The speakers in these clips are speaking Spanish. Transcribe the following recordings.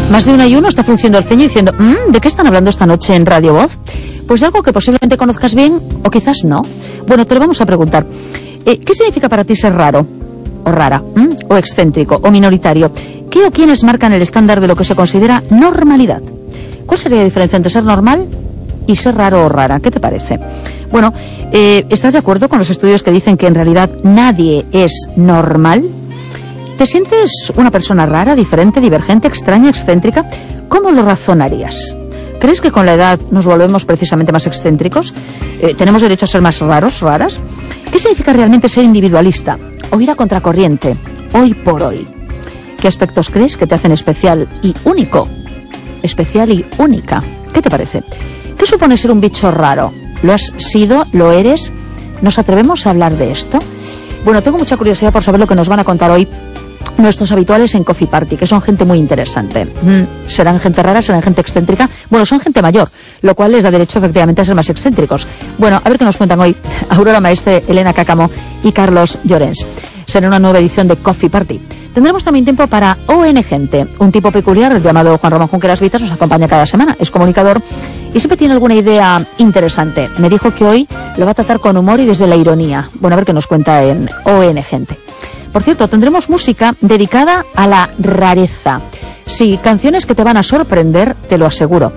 Más de una y uno está frunciendo el ceño diciendo, ¿de qué están hablando esta noche en Radio Voz? Pues de algo que posiblemente conozcas bien o quizás no. Bueno, te lo vamos a preguntar. ¿Qué significa para ti ser raro? O rara, o excéntrico, o minoritario. ¿Qué o quiénes marcan el estándar de lo que se considera normalidad? ¿Cuál sería la diferencia entre ser normal y ser raro o rara? ¿Qué te parece? Bueno, ¿estás de acuerdo con los estudios que dicen que en realidad nadie es normal? ¿Te sientes una persona rara, diferente, divergente, extraña, excéntrica? ¿Cómo lo razonarías? ¿Crees que con la edad nos volvemos precisamente más excéntricos? ¿Tenemos derecho a ser más raros, raras? ¿Qué significa realmente ser individualista? ¿O ir a contracorriente? Hoy por hoy. ¿Qué aspectos crees que te hacen especial y único? Especial y única. ¿Qué te parece? ¿Qué supone ser un bicho raro? ¿Lo has sido? ¿Lo eres? ¿Nos atrevemos a hablar de esto? Bueno, tengo mucha curiosidad por saber lo que nos van a contar hoy nuestros habituales en Coffee Party, que son gente muy interesante. ¿Serán gente rara? ¿Serán gente excéntrica? Bueno, son gente mayor, lo cual les da derecho efectivamente a ser más excéntricos. Bueno, a ver qué nos cuentan hoy Aurora Maestre, Elena Cácamo y Carlos Llorens. Será una nueva edición de Coffee Party. Tendremos también tiempo para ON Gente, un tipo peculiar llamado Juan Ramón Junqueras Vitas, nos acompaña cada semana, es comunicador y siempre tiene alguna idea interesante. Me dijo que hoy lo va a tratar con humor y desde la ironía. Bueno, a ver qué nos cuenta en ON Gente. Por cierto, tendremos música dedicada a la rareza. Sí, canciones que te van a sorprender, te lo aseguro.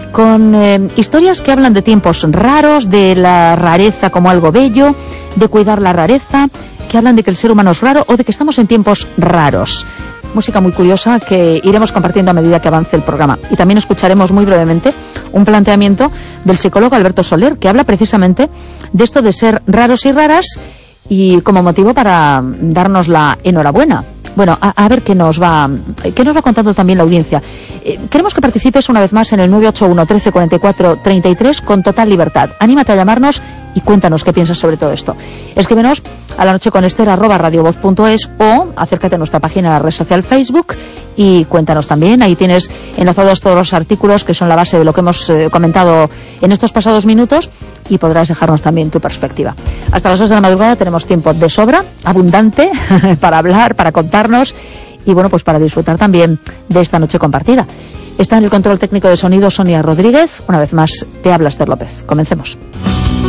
Con historias que hablan de tiempos raros, de la rareza como algo bello, de cuidar la rareza, que hablan de que el ser humano es raro o de que estamos en tiempos raros. Música muy curiosa que iremos compartiendo a medida que avance el programa. Y también escucharemos muy brevemente un planteamiento del psicólogo Alberto Soler, que habla precisamente de esto de ser raros y raras, y como motivo para darnos la enhorabuena. Bueno, a ver qué nos va contando también la audiencia. Queremos que participes una vez más en el 981 13 44 33 con total libertad. Anímate a llamarnos y cuéntanos qué piensas sobre todo esto. Escríbenos a lanocheconester@radiovoz.es o acércate a nuestra página en la red social Facebook y cuéntanos también. Ahí tienes enlazados todos los artículos que son la base de lo que hemos comentado en estos pasados minutos y podrás dejarnos también tu perspectiva. Hasta las 2 de la madrugada tenemos tiempo de sobra, abundante, para hablar, para contarnos y bueno, pues para disfrutar también de esta noche compartida. Está en el control técnico de sonido Sonia Rodríguez. Una vez más te habla Esther López. Comencemos.